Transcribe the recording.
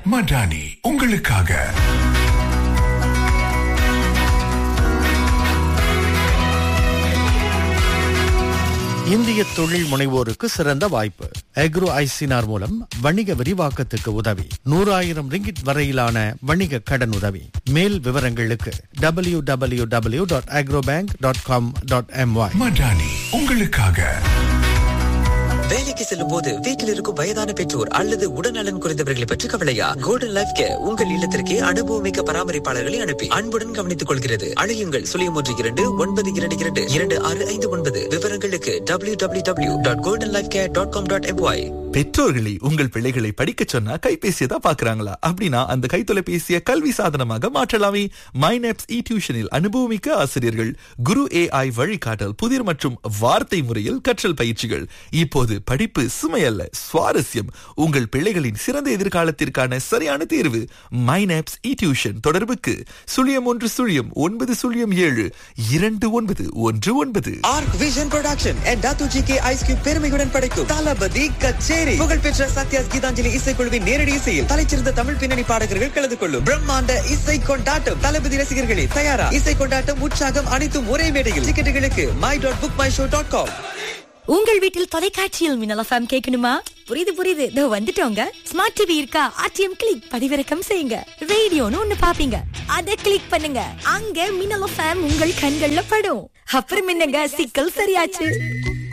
மடானி உங்களுக்காக. இந்திய தொழில் முனைவோருக்கு சிறந்த வாய்ப்பு. அக்ரோ ஐசினார் மூலம் வணிக விரிவாக்கத்துக்கு உதவி. 100,000 ரிங்கிட் வரையிலான வணிக கடன் உதவி. மேல் விவரங்களுக்கு www.agrobank.com.my. மடானி உங்களுக்காக. வேலைக்கு செல்லும் போது வீட்டில் இருக்கும் வயதான பெற்றோர் அல்லது உடல்நலன் குறைந்தவர்களை பற்றி கவலையா? கோல்டன் லைஃப் கேர் உங்கள் இல்லத்திற்கு அனுபவமிக்க பராமரிப்பாளர்களை அனுப்பி அன்புடன் கவனித்துக் கொள்கிறது. அழையுங்கள் 0129222659. விவரங்களுக்கு www.goldenlifecare.com.my. பெற்றோர்களை உங்கள் பிள்ளைகளை படிக்க சொன்னா கைபேசியை தான் பாக்குறாங்களா? அப்படின்னா அந்த கைத்தொலைபேசியை கல்வி சாதனமாக மாற்றலாமே. மைனப்ஸ் டியூஷனில் அனுபவமிக்க ஆசிரியர்கள், குரு AI வழிகாட்டல், புதிர் மற்றும் வார்த்தை முறையில் கற்றல் பயிற்சிகள். இப்போது படிப்பு சுமையல்ல, சுவாரஸ்யம். உங்கள் பிள்ளைகளின் சிறந்த எதிர்காலத்திற்கான சரியான தேர்வு மைனப்ஸ் டியூஷன். தொடர்புக்கு 0110729219. Arc vision production and Datu GK Ice Cube பெருமையுடன் படைக்கும் தளபதி கச்சேரி. புகழ்பெற்ற சத்யாஸ் கீதாஞ்சலி இசைக்குழுவின் நேரடி இசையில் தலைச்சிறந்த தமிழ் பின்னணி பாடகர்கள் கலந்து கொள்ளும் பிரம்மாண்ட இசை கொண்டாட்டம். தளபதி ரசிகர்களே தயாரா? இசை கொண்டாட்டம், உற்சாகம் அனைத்தும் ஒரே மேடையில். டிக்கெட்டுகளுக்கு my.bookmyshow.com. உங்கள் வீட்டில் தொலைக்காட்சியில் மின்னல் FM கேட்கணுமா? புரியுது இதோ வந்துட்டோங்க. ஸ்மார்ட் டிவி இருக்கா? RTM கிளிக் பதிவிறக்கம் செய்யுங்க. ரேடியோன்னு ஒண்ணு பாப்பீங்க, அதை கிளிக் பண்ணுங்க. அங்க மின்னல் FM உங்கள் கண்கள்ல படும். அப்புறம் என்னங்க, சிக்கல் சரியாச்சு.